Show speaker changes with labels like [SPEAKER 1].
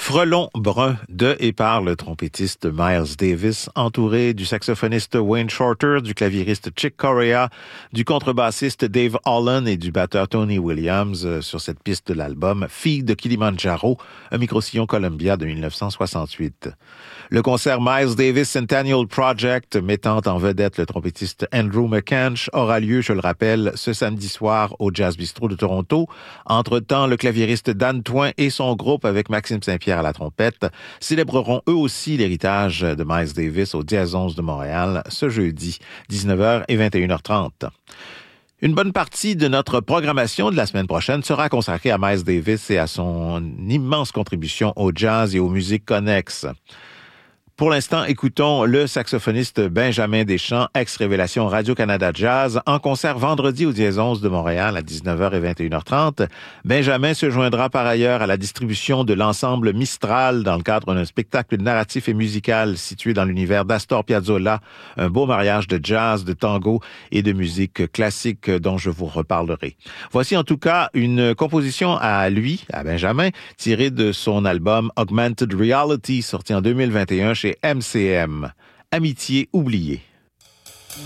[SPEAKER 1] Frelon brun de et par le trompettiste Miles Davis, entouré du saxophoniste Wayne Shorter, du claviériste Chick Corea, du contrebassiste Dave Holland et du batteur Tony Williams sur cette piste de l'album Fille de Kilimanjaro, un micro-sillon Columbia de 1968. Le concert Miles Davis Centennial Project, mettant en vedette le trompettiste Andrew McCanch, aura lieu, je le rappelle, ce samedi soir au Jazz Bistro de Toronto. Entre-temps, le claviériste Dan Toin et son groupe, avec Maxime Saint-Pierre à la trompette, célébreront eux aussi l'héritage de Miles Davis au Jazz 11 de Montréal ce jeudi, 19h et 21h30. Une bonne partie de notre programmation de la semaine prochaine sera consacrée à Miles Davis et à son immense contribution au jazz et aux musiques connexes. Pour l'instant, écoutons le saxophoniste Benjamin Deschamps, ex-Révélation Radio-Canada Jazz, en concert vendredi au Jazz 11 de Montréal à 19h et 21h30. Benjamin se joindra par ailleurs à la distribution de l'ensemble Mistral dans le cadre d'un spectacle narratif et musical situé dans l'univers d'Astor Piazzolla, un beau mariage de jazz, de tango et de musique classique dont je vous reparlerai. Voici en tout cas une composition à lui, à Benjamin, tirée de son album Augmented Reality, sorti en 2021 chez MCM. Amitié oubliée.